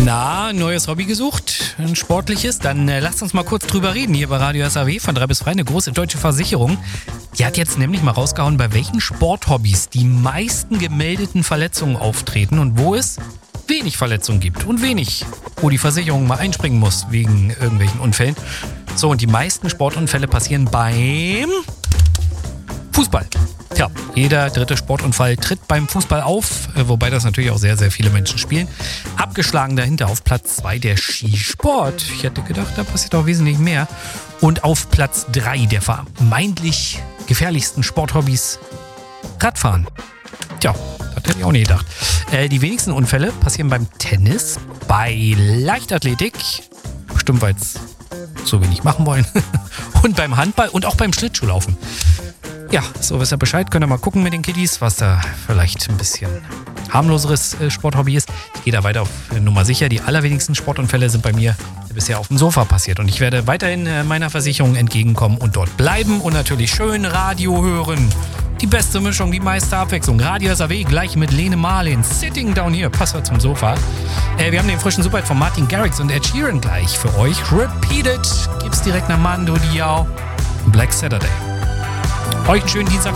Na, ein neues Hobby gesucht, ein sportliches? Dann lasst uns mal kurz drüber reden hier bei Radio SAW von 3 bis frei, eine große deutsche Versicherung. Die hat jetzt nämlich mal rausgehauen, bei welchen Sporthobbys die meisten gemeldeten Verletzungen auftreten und wo es wenig Verletzungen gibt und wenig, wo die Versicherung mal einspringen muss wegen irgendwelchen Unfällen. So, und die meisten Sportunfälle passieren beim Fußball. Tja, jeder dritte Sportunfall tritt beim Fußball auf, wobei das natürlich auch sehr, sehr viele Menschen spielen. Abgeschlagen dahinter auf Platz 2 der Skisport. Ich hätte gedacht, da passiert auch wesentlich mehr. Und auf Platz 3 der vermeintlich gefährlichsten Sporthobbys Radfahren. Tja, das hätte ich auch nicht gedacht. Die wenigsten Unfälle passieren beim Tennis, bei Leichtathletik, bestimmt weil es so wenig machen wollen, und beim Handball und auch beim Schlittschuhlaufen. Ja, so wisst ihr Bescheid. Könnt ihr mal gucken mit den Kiddies, was da vielleicht ein bisschen harmloseres Sporthobby ist. Ich gehe da weiter auf Nummer sicher. Die allerwenigsten Sportunfälle sind bei mir bisher auf dem Sofa passiert. Und ich werde weiterhin meiner Versicherung entgegenkommen und dort bleiben und natürlich schön Radio hören. Die beste Mischung, die meiste Abwechslung. Radio SAW gleich mit Lene Marlin. Sitting down here. Passwort zum Sofa. Wir haben den frischen Superhit von Martin Garrix und Ed Sheeran gleich für euch. Repeated. Gibt's direkt nach Mando Diao. Black Saturday. Euch einen schönen Dienstag.